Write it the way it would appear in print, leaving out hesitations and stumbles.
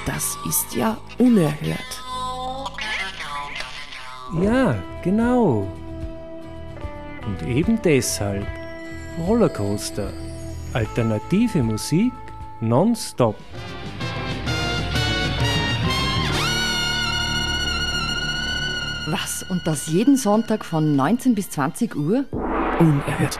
Das ist ja unerhört. Ja, genau. Und eben deshalb Rollercoaster. Alternative Musik nonstop. Was? Und das jeden Sonntag von 19 bis 20 Uhr? Unerhört.